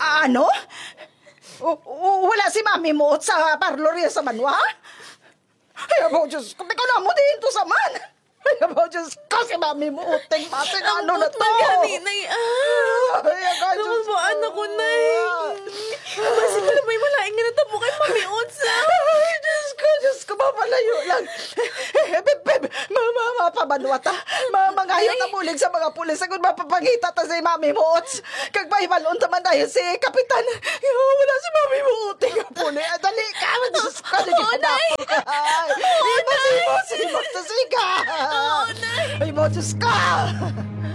Ano? Wala si mami mo sa parlor yan sa Manwa? Ay, abo, Diyos ko, teka na mo din to sa man. Ay, abo, Diyos ko, si mami mo uting pati na ano na to. Magani, Nay. Ay, abo, Diyos ko. Namabaan ako, Nay. Basi pala may malaing nga natabo kay Mami Otsa. Ay, Diyos ko, mapalayo lang. Beb, mapabanwata. Mangayot na mulig sa mga pulis. Kung mapapangita ta si mami mo, Ots. Kag mahibalon taman tayo si Kapitan. Wala si mami mo, uting nga puli. Dali ka, Diyos ko, nagkakadapol ka. Ay, simo, siga. Oo, Nay. Ay, mo, Diyos ka.